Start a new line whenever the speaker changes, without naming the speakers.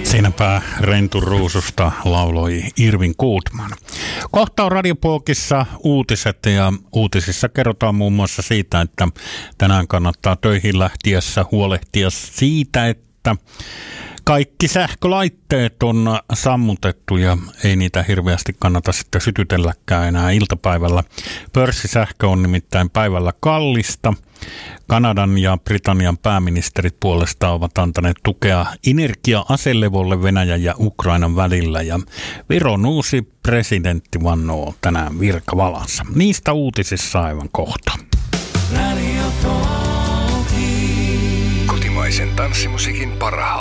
Siinäpä Rentu Ruususta lauloi Irvin Goodman. Kohta on Radiopookissa uutiset ja uutisissa kerrotaan muun muassa siitä, että tänään kannattaa töihin lähtiessä huolehtia siitä, että kaikki sähkölaitteet on sammutettu ja ei niitä hirveästi kannata sitten sytytelläkään enää iltapäivällä. Pörssisähkö on nimittäin päivällä kallista. Kanadan ja Britannian pääministerit puolestaan ovat antaneet tukea energia-aselevolle Venäjän ja Ukrainan välillä ja Viron uusi presidentti vannoo tänään virkavalansa. Niistä uutisissa aivan kohta.
Kotimaisen tanssimusiikin parhaat.